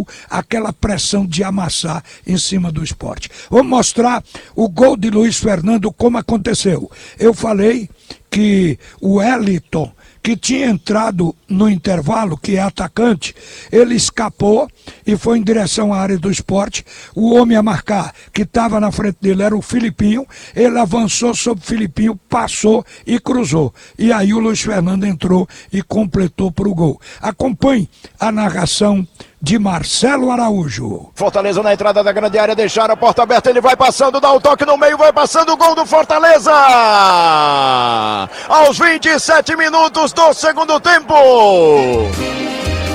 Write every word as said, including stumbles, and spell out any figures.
aquela pressão de amassar em cima do Sport. Vou mostrar o gol de Luiz Fernando, como aconteceu. Eu falei que o Wellington, que tinha entrado no intervalo, que é atacante, ele escapou e foi em direção à área do Sport. O homem a marcar, que estava na frente dele, era o Filipinho. Ele avançou sobre o Filipinho, passou e cruzou. E aí o Luiz Fernando entrou e completou para o gol. Acompanhe a narração de Marcelo Araújo. Fortaleza na entrada da grande área, deixaram a porta aberta, ele vai passando, dá o toque no meio, vai passando, o gol do Fortaleza! Aos vinte e sete minutos do segundo tempo!